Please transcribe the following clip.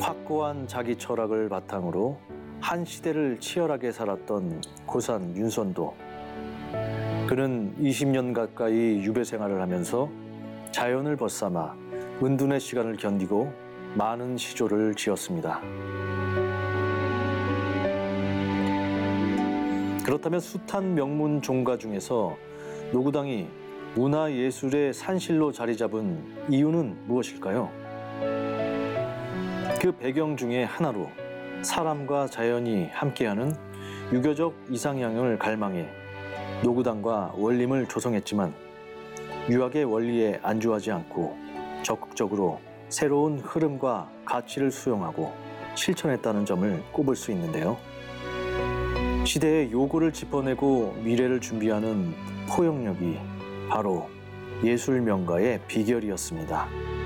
확고한 자기 철학을 바탕으로 한 시대를 치열하게 살았던 고산 윤선도. 그는 20년 가까이 유배 생활을 하면서 자연을 벗삼아 은둔의 시간을 견디고 많은 시조를 지었습니다. 그렇다면 숱한 명문 종가 중에서 노구당이 문화예술의 산실로 자리 잡은 이유는 무엇일까요? 그 배경 중에 하나로 사람과 자연이 함께하는 유교적 이상향을 갈망해 노구당과 원림을 조성했지만 유학의 원리에 안주하지 않고 적극적으로 새로운 흐름과 가치를 수용하고 실천했다는 점을 꼽을 수 있는데요. 시대의 요구를 짚어내고 미래를 준비하는 포용력이 바로 예술 명가의 비결이었습니다.